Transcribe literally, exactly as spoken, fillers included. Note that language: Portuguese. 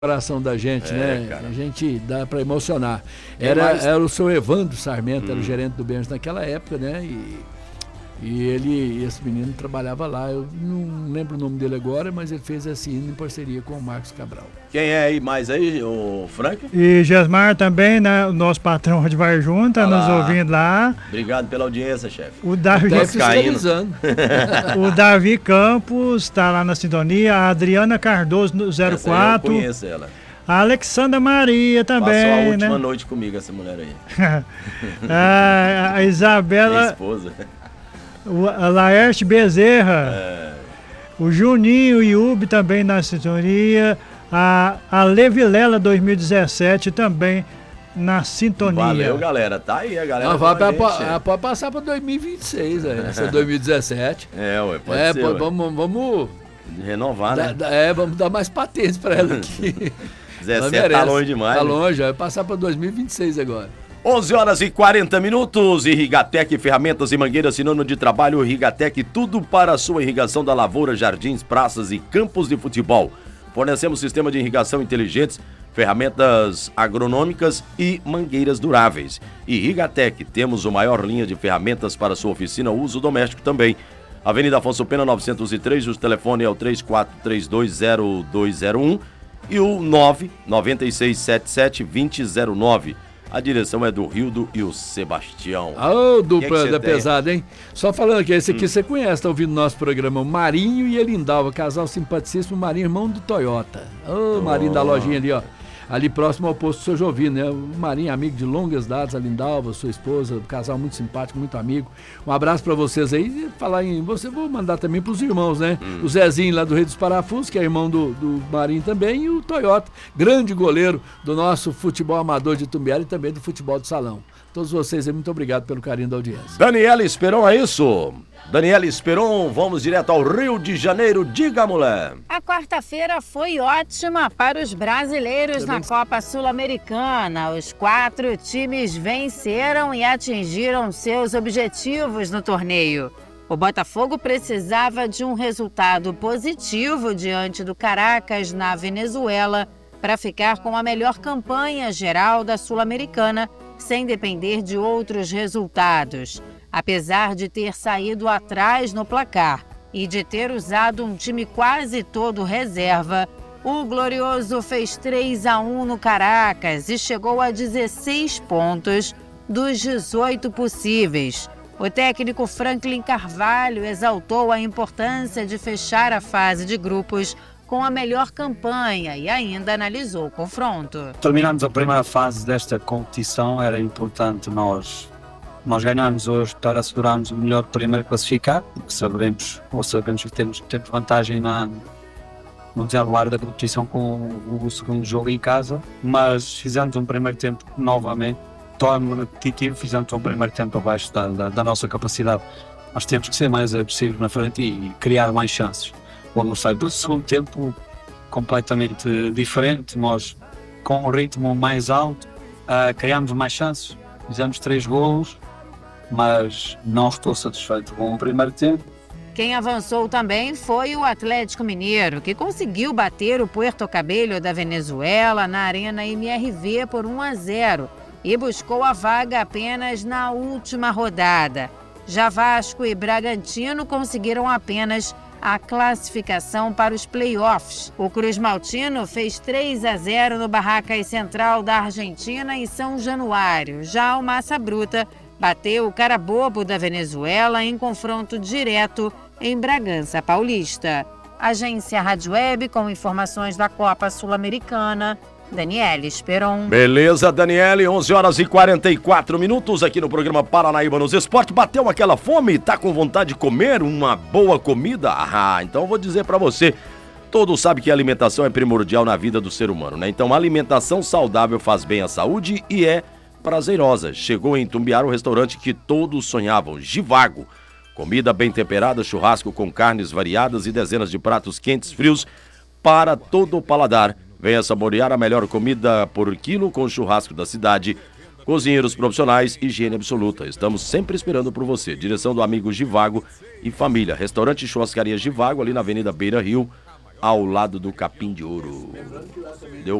coração da gente, é, né? Cara. A gente dá para emocionar. Era, mais... era o seu Evandro Sarmento, hum. era o gerente do Benja naquela época, né? E, e ele, esse menino trabalhava lá. Eu não lembro o nome dele agora, mas ele fez esse hino em parceria com o Marcos Cabral. Quem é aí mais aí, o Frank? E Gesmar também, né? O nosso patrão de Vai Junto, tá nos ouvindo lá. Obrigado pela audiência, chefe. O Davi fiscalizando. O Davi Campos tá lá na sintonia. A Adriana Cardoso no zero quatro. Eu conheço ela. A Alexandra Maria também, Passou a última né? noite comigo, essa mulher aí. a, a Isabela... Minha esposa. O, a Laerte Bezerra. É. O Juninho Iube também na sintonia. A, a Levilela dois mil e dezessete também na sintonia. Valeu, galera. Tá aí a galera. Não, vai pra, pra, pode passar para dois mil e vinte e seis, aí, essa dois mil e dezessete. É, ué, pode é, ser. Pô, vamos, vamos renovar, da, né? Da, é, vamos dar mais patentes para ela aqui. dezessete tá longe demais. Tá né? longe, vai passar para dois mil e vinte e seis agora. onze horas e quarenta minutos, Irrigatec, ferramentas e mangueiras, sinônimo de trabalho. Irrigatec, tudo para a sua irrigação da lavoura, jardins, praças e campos de futebol. Fornecemos sistema de irrigação inteligentes, ferramentas agronômicas e mangueiras duráveis. Irrigatec, temos a maior linha de ferramentas para sua oficina, uso doméstico também. Avenida Afonso Pena novecentos e três, o telefone é o três quatro três dois zero dois zero um e o nove nove seis sete sete dois zero zero nove. A direção é do Rildo e o Sebastião. Ô, oh, dupla da pesada, hein? Só falando aqui, esse aqui hum. você conhece, tá ouvindo nosso programa, o Marinho e Elindalva, casal simpaticíssimo, Marinho, irmão do Toyota. Ô, oh, oh. Marinho da lojinha ali, ó. Ali próximo ao posto do seu Jovino, né? O Marinho, amigo de longas datas, a Lindalva, sua esposa, um casal muito simpático, muito amigo. Um abraço pra vocês aí. E falar em você, vou mandar também pros irmãos, né? Hum. O Zezinho lá do Rei dos Parafusos, que é irmão do, do Marinho também, e o Toyota, grande goleiro do nosso futebol amador de Itumbiara e também do futebol de salão. Todos vocês aí, muito obrigado pelo carinho da audiência. Daniela Esperon, é isso? Daniela Esperon, vamos direto ao Rio de Janeiro. Diga, mulher. A quarta-feira foi ótima para os brasileiros na Copa Sul-Americana. Os quatro times venceram e atingiram seus objetivos no torneio. O Botafogo precisava de um resultado positivo diante do Caracas, na Venezuela, para ficar com a melhor campanha geral da Sul-Americana, sem depender de outros resultados. Apesar de ter saído atrás no placar e de ter usado um time quase todo reserva, o Glorioso fez três a um no Caracas e chegou a dezesseis pontos dos dezoito possíveis. O técnico Franklin Carvalho exaltou a importância de fechar a fase de grupos com a melhor campanha e ainda analisou o confronto. Terminamos a primeira fase desta competição, era importante nós, nós ganharmos hoje para assegurarmos o melhor primeiro classificado, porque sabemos, ou sabemos que temos, temos vantagem na, no desenrolar da competição com o, o segundo jogo em casa, mas fizemos um primeiro tempo novamente, torno repetitivo, fizemos um primeiro tempo abaixo da, da, da nossa capacidade. Nós temos que ser mais agressivos na frente e criar mais chances. Quando sai do segundo tempo completamente diferente, nós com um ritmo mais alto uh, criamos mais chances, fizemos três golos, mas não estou satisfeito com o primeiro tempo. Quem avançou também foi o Atlético Mineiro, que conseguiu bater o Puerto Cabello da Venezuela na Arena M R V por um a zero e buscou a vaga apenas na última rodada. Já Vasco e Bragantino conseguiram apenas a classificação para os playoffs. O Cruz Maltino fez três a zero no Barracas Central da Argentina em São Januário. Já o Massa Bruta bateu o Carabobo da Venezuela em confronto direto em Bragança Paulista. Agência Rádio Web com informações da Copa Sul-Americana. Daniela Esperon. Beleza, Daniele, onze horas e quarenta e quatro minutos aqui no programa Paranaíba nos Esportes. Bateu aquela fome? Tá com vontade de comer uma boa comida? Ah, então eu vou dizer pra você, todos sabem que a alimentação é primordial na vida do ser humano, né? Então a alimentação saudável faz bem à saúde e é prazerosa. Chegou em Itumbiara o restaurante que todos sonhavam, Givago. Comida bem temperada, churrasco com carnes variadas e dezenas de pratos quentes, frios para todo o paladar. Venha saborear a melhor comida por quilo com o churrasco da cidade. Cozinheiros profissionais, higiene absoluta. Estamos sempre esperando por você. Direção do amigo Givago e família. Restaurante e churrascaria Givago, ali na Avenida Beira Rio. ao lado do Capim de Ouro. Deu